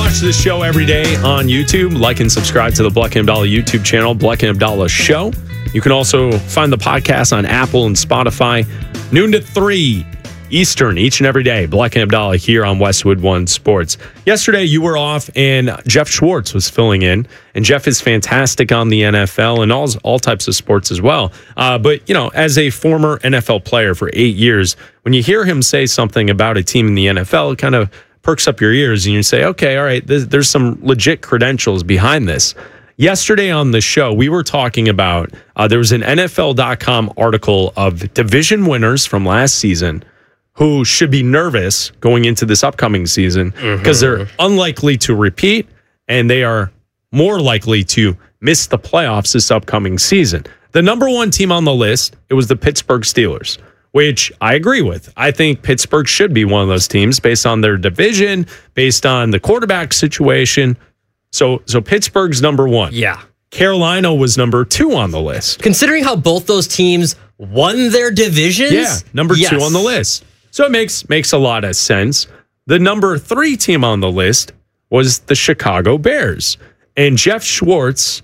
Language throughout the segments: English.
watch this show every day on YouTube, like and subscribe to the Bleck and Abdallah YouTube channel, Bleck and Abdallah Show. You can also find the podcast on Apple and Spotify, noon to 3 Eastern, each and every day. Bleck and Abdallah here on Westwood One Sports. Yesterday, you were off, and Jeff Schwartz was filling in. And Jeff is fantastic on the NFL and all types of sports as well. But, as a former NFL player for 8 years, when you hear him say something about a team in the NFL, it kind of perks up your ears, and you say, okay, all right, there's some legit credentials behind this. Yesterday on the show, we were talking about, there was an NFL.com article of division winners from last season who should be nervous going into this upcoming season because they're unlikely to repeat and they are more likely to miss the playoffs this upcoming season. The number one team on the list, it was the Pittsburgh Steelers, which I agree with. I think Pittsburgh should be one of those teams based on their division, based on the quarterback situation. So Pittsburgh's number one. Yeah. Carolina was number 2 on the list. Considering how both those teams won their divisions? Yeah, number 2 on the list. So it makes a lot of sense. The number 3 team on the list was the Chicago Bears. And Jeff Schwartz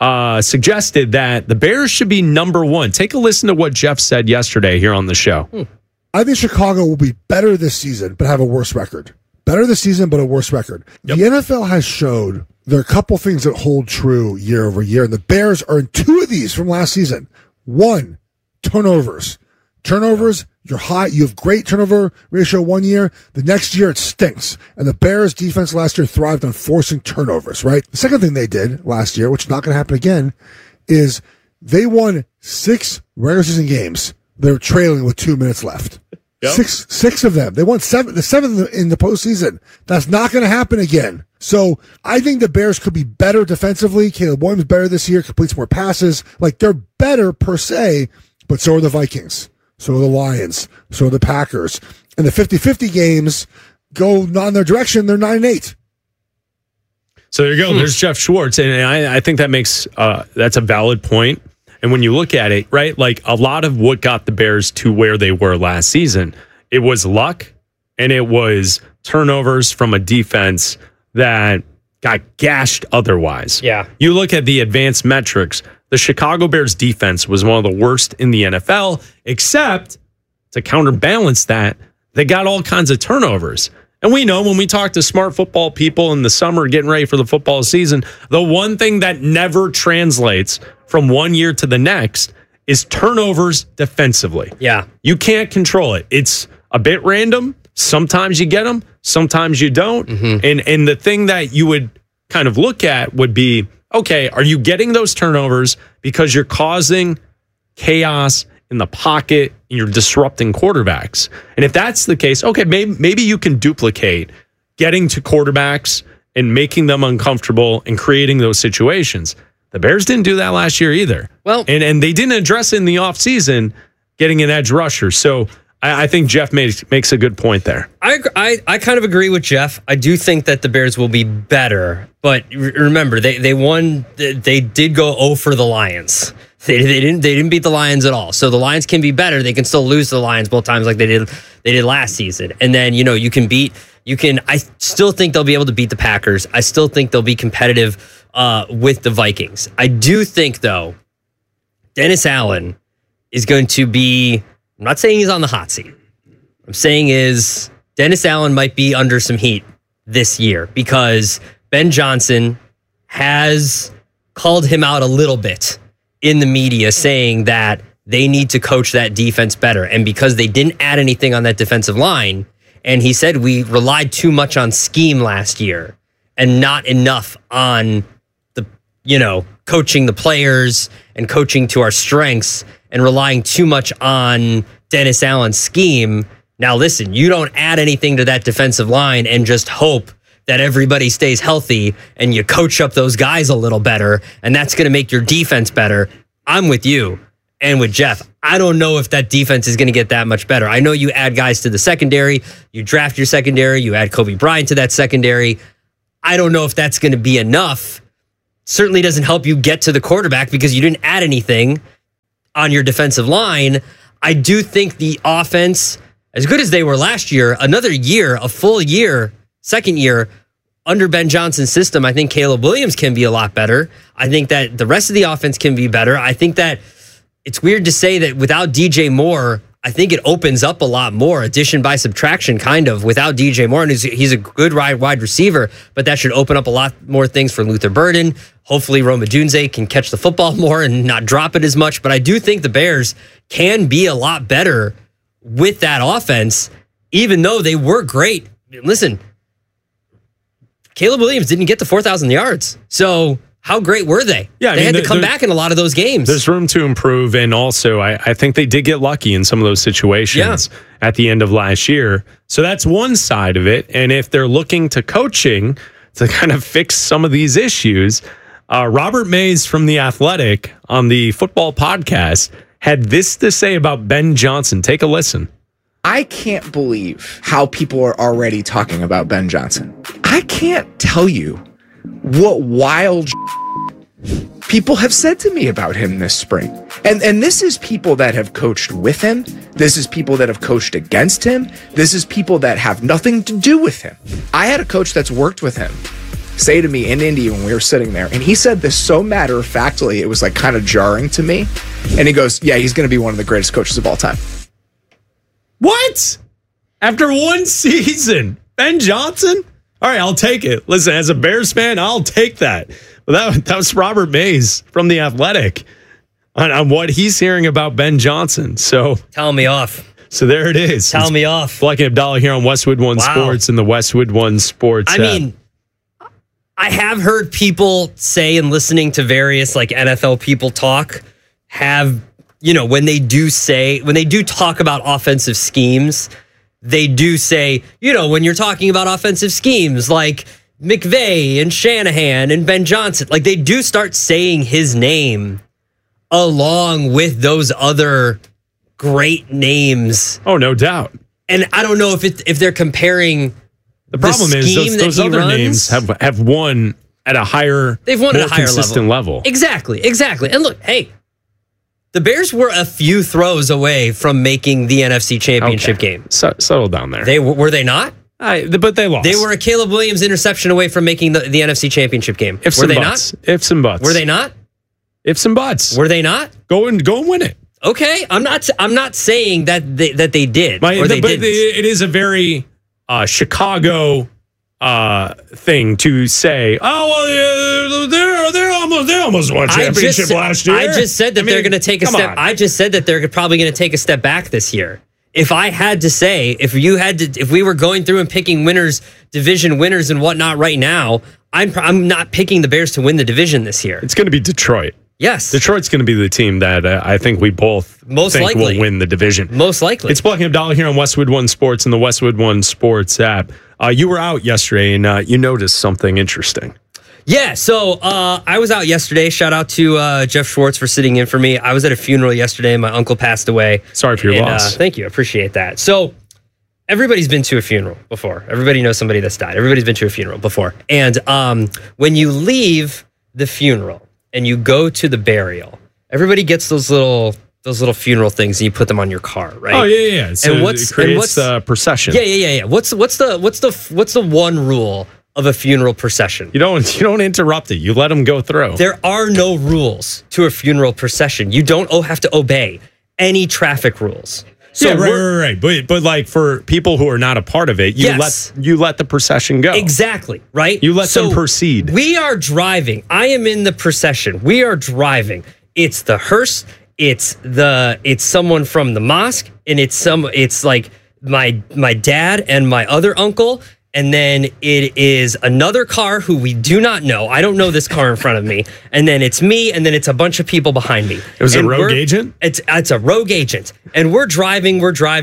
suggested that the Bears should be number 1. Take a listen to what Jeff said yesterday here on the show. I think Chicago will be better this season, but have a worse record. Better this season, but a worse record. Yep. The NFL has showed there are a couple things that hold true year over year, and the Bears are in 2 of these from last season. 1, turnovers. Turnovers, you're high. You have great turnover ratio 1 year. The next year, it stinks. And the Bears' defense last year thrived on forcing turnovers, right? The second thing they did last year, which is not going to happen again, is they won 6 regular season games. They were trailing with 2 minutes left. Yep. Six of them. They won 7, the 7th in the postseason. That's not going to happen again. So I think the Bears could be better defensively. Caleb Williams better this year, completes more passes. Like, they're better per se, but so are the Vikings. So are the Lions. So are the Packers. And the 50-50 games go not in their direction. They're 9-8. So there you go. There's Jeff Schwartz. And I think that makes that's a valid point. And when you look at it, right, like a lot of what got the Bears to where they were last season, it was luck and it was turnovers from a defense that got gashed otherwise. Yeah. You look at the advanced metrics, the Chicago Bears defense was one of the worst in the NFL, except to counterbalance that, they got all kinds of turnovers. And we know when we talk to smart football people in the summer getting ready for the football season, the one thing that never translates from one year to the next is turnovers defensively. Yeah. You can't control it. It's a bit random. Sometimes you get them, sometimes you don't. And the thing that you would kind of look at would be, okay, are you getting those turnovers because you're causing chaos in the pocket and you're disrupting quarterbacks? And if that's the case, okay, maybe you can duplicate getting to quarterbacks and making them uncomfortable and creating those situations. The Bears didn't do that last year either. Well, and they didn't address it in the offseason, getting an edge rusher. So I think Jeff makes a good point there. I kind of agree with Jeff. I do think that the Bears will be better, but remember they won. They did go 0 for the Lions. They didn't beat the Lions at all. So the Lions can be better. They can still lose to the Lions both times like they did last season. And then I still think they'll be able to beat the Packers. I still think they'll be competitive with the Vikings. I do think though, Dennis Allen is going to be. I'm not saying he's on the hot seat. What I'm saying is Dennis Allen might be under some heat this year because Ben Johnson has called him out a little bit in the media saying that they need to coach that defense better. And because they didn't add anything on that defensive line, and he said we relied too much on scheme last year and not enough on the, coaching the players and coaching to our strengths and relying too much on Dennis Allen's scheme. Now, listen, you don't add anything to that defensive line and just hope that everybody stays healthy and you coach up those guys a little better, and that's going to make your defense better. I'm with you and with Jeff. I don't know if that defense is going to get that much better. I know you add guys to the secondary, you draft your secondary, you add Kobe Bryant to that secondary. I don't know if that's going to be enough. Certainly doesn't help you get to the quarterback because you didn't add anything on your defensive line. I do think the offense, as good as they were last year, another year, a full year, second year, under Ben Johnson's system, I think Caleb Williams can be a lot better. I think that the rest of the offense can be better. I think that it's weird to say that without DJ Moore, I think it opens up a lot more, addition by subtraction, kind of, without DJ Moore. And he's a good wide receiver, but that should open up a lot more things for Luther Burden. Hopefully, Rome Odunze can catch the football more and not drop it as much. But I do think the Bears can be a lot better with that offense, even though they were great. Listen, Caleb Williams didn't get to 4,000 yards. So how great were they? Yeah, they had to come back in a lot of those games. There's room to improve. And also, I think they did get lucky in some of those situations at the end of last year. So that's one side of it. And if they're looking to coaching to kind of fix some of these issues, Robert Mays from The Athletic on the football podcast had this to say about Ben Johnson. Take a listen. I can't believe how people are already talking about Ben Johnson. I can't tell you what wild people have said to me about him this spring. And this is people that have coached with him. This is people that have coached against him. This is people that have nothing to do with him. I had a coach that's worked with him say to me in Indy when we were sitting there, and he said this so matter-of-factly, it was like kind of jarring to me. And he goes, yeah, he's going to be one of the greatest coaches of all time. What? After one season, Ben Johnson? All right, I'll take it. Listen, as a Bears fan, I'll take that. Well, that was Robert Mays from The Athletic on what he's hearing about Ben Johnson. So tell me off. So there it is. Tell me off. Black and Abdallah here on Westwood One Sports and the Westwood One Sports. I mean, I have heard people say, and listening to various like NFL people talk, when they do talk about offensive schemes, they do say, when you're talking about offensive schemes like McVay and Shanahan and Ben Johnson, like they do start saying his name along with those other great names. Oh, no doubt. And I don't know if they're comparing. The problem is those other names have won at a higher, they've won more at a higher consistent level. Exactly. And look, hey, the Bears were a few throws away from making the NFC Championship game. Settle down there. Were they not? But they lost. They were a Caleb Williams interception away from making the NFC Championship game. Ifs were and they buts. not? Ifs and buts. Were they not? Ifs and buts. Were they not? Go and win it. Okay, I'm not saying that they did or they didn't. It is a very Chicago thing to say. Oh well, they almost won championship last year. I just said that they're going to take a step. I just said that they're probably going to take a step back this year. If I had to say, if we were going through and picking winners, division winners and whatnot right now, I'm not picking the Bears to win the division this year. It's going to be Detroit. Yes. Detroit's going to be the team that I think we both think will win the division. Most likely. It's Black and Abdallah here on Westwood One Sports and the Westwood One Sports app. You were out yesterday and you noticed something interesting. Yeah, so I was out yesterday. Shout out to Jeff Schwartz for sitting in for me. I was at a funeral yesterday. My uncle passed away. Sorry for your loss. Thank you. I appreciate that. So everybody's been to a funeral before. Everybody knows somebody that's died. Everybody's been to a funeral before. And when you leave the funeral and you go to the burial, everybody gets those little funeral things and you put them on your car, right? Oh yeah. So it creates the procession. Yeah. What's the one rule of a funeral procession? You don't interrupt it. You let them go through. There are no rules to a funeral procession. You don't have to obey any traffic rules. So right. But like for people who are not a part of it, you let the procession go. Exactly, right? You let them proceed. We are driving. I am in the procession. We are driving. It's the hearse. It's someone from the mosque, and it's like my dad and my other uncle. And then it is another car who we do not know. I don't know this car in front of me. And then it's me, and then it's a bunch of people behind me. It was a rogue agent? It's a rogue agent. And we're driving.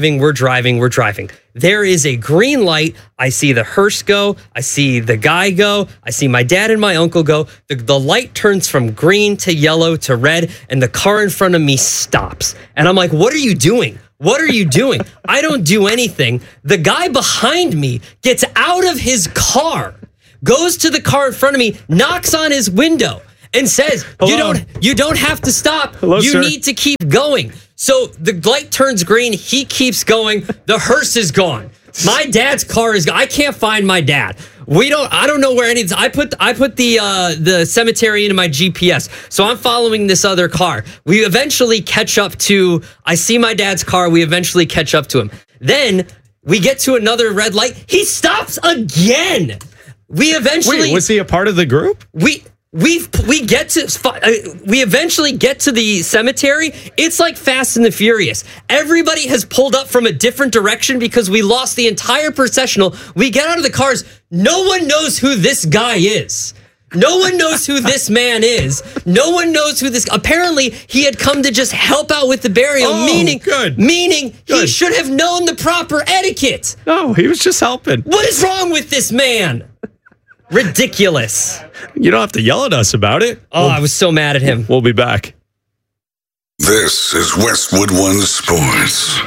There is a green light. I see the hearse go. I see the guy go. I see my dad and my uncle go. The light turns from green to yellow to red, and the car in front of me stops. And I'm like, what are you doing? What are you doing? I don't do anything. The guy behind me gets out of his car, goes to the car in front of me, knocks on his window, and says, Hello? You don't have to stop. Hello, you sir. need to keep going. So the light turns green. He keeps going. The hearse is gone. My dad's car is gone. I can't find my dad. I don't know where any. I put the cemetery into my GPS, so I'm following this other car. We eventually catch up to. I see my dad's car. We eventually catch up to him. Then we get to another red light. He stops again. We eventually. Wait, was he a part of the group? We eventually get to the cemetery. It's like Fast and the Furious. Everybody has pulled up from a different direction because we lost the entire processional. We get out of the cars. No one knows who this guy is. No one knows who this man is. No one knows who this. Apparently, he had come to just help out with the burial. Meaning he should have known the proper etiquette. No, he was just helping. What is wrong with this man? Ridiculous. You don't have to yell at us about it. Oh, I was so mad at him. We'll be back. This is Westwood One Sports.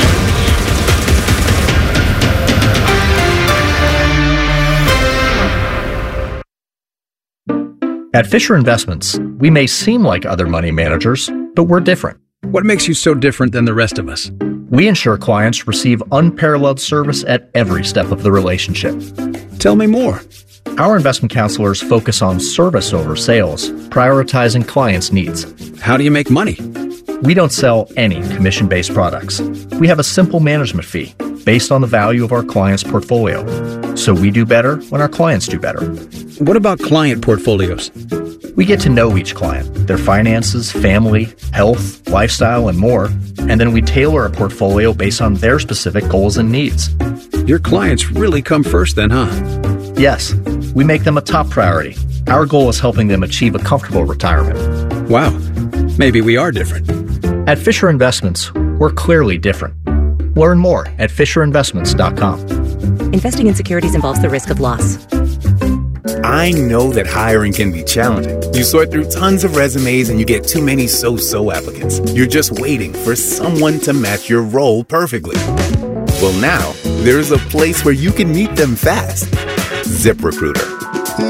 At Fisher Investments, we may seem like other money managers, but we're different. What makes you so different than the rest of us? We ensure clients receive unparalleled service at every step of the relationship. Tell me more. Our investment counselors focus on service over sales, prioritizing clients' needs. How do you make money? We don't sell any commission-based products. We have a simple management fee based on the value of our clients' portfolio. So we do better when our clients do better. What about client portfolios? We get to know each client, their finances, family, health, lifestyle, and more, and then we tailor a portfolio based on their specific goals and needs. Your clients really come first then, huh? Yes, we make them a top priority. Our goal is helping them achieve a comfortable retirement. Wow, maybe we are different. At Fisher Investments, we're clearly different. Learn more at FisherInvestments.com. Investing in securities involves the risk of loss. I know that hiring can be challenging. You sort through tons of resumes and you get too many so-so applicants. You're just waiting for someone to match your role perfectly. Well, now, there's a place where you can meet them fast. ZipRecruiter.